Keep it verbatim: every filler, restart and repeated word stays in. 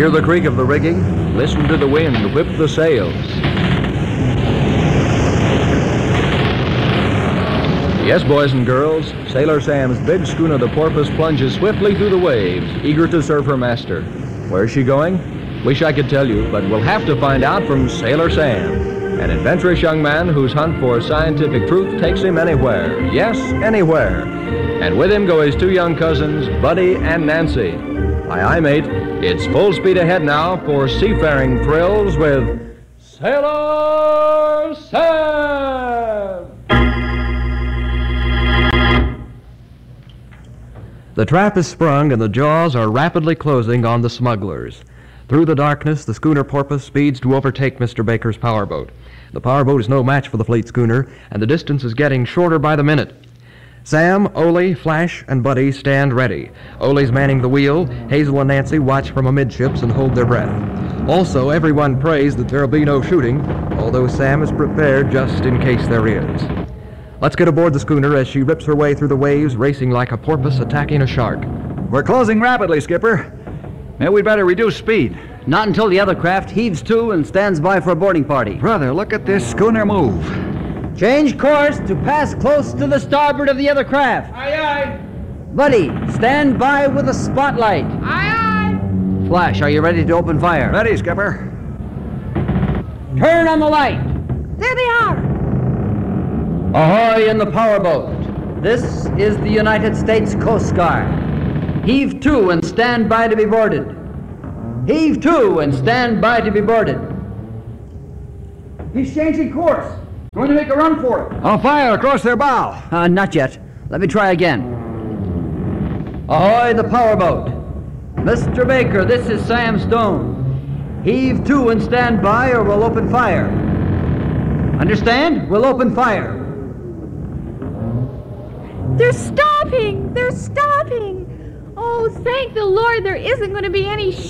Hear the creak of the rigging. Listen to the wind whip the sails. Yes, boys and girls, Sailor Sam's big schooner, the Porpoise, plunges swiftly through the waves, eager to serve her master. Where's she going? Wish I could tell you, but we'll have to find out from Sailor Sam, an adventurous young man whose hunt for scientific truth takes him anywhere. Yes, anywhere. And with him go his two young cousins, Buddy and Nancy. Aye, aye, mate. It's full speed ahead now for seafaring thrills with Sailor Sam! The trap is sprung and the jaws are rapidly closing on the smugglers. Through the darkness, the schooner Porpoise speeds to overtake Mister Baker's powerboat. The powerboat is no match for the fleet schooner, and the distance is getting shorter by the minute. Sam, Ole, Flash, and Buddy stand ready. Ole's manning the wheel. Hazel and Nancy watch from amidships and hold their breath. Also, everyone prays that there'll be no shooting, although Sam is prepared just in case there is. Let's get aboard the schooner as she rips her way through the waves, racing like a porpoise attacking a shark. We're closing rapidly, Skipper. Maybe we'd better reduce speed. Not until the other craft heaves to and stands by for a boarding party. Brother, look at this schooner move. Change course to pass close to the starboard of the other craft. Aye, aye. Buddy, stand by with a spotlight. Aye, aye. Flash, are you ready to open fire? Ready, Skipper. Turn on the light. There they are. Ahoy in the powerboat. This is the United States Coast Guard. Heave to and stand by to be boarded. Heave to and stand by to be boarded. He's changing course. Going to make a run for it. On fire across their bow. Uh, not yet. Let me try again. Ahoy the powerboat. Mister Baker, this is Sam Stone. Heave to and stand by or we'll open fire. Understand? We'll open fire. They're stopping! They're stopping! Oh, thank the Lord there isn't going to be any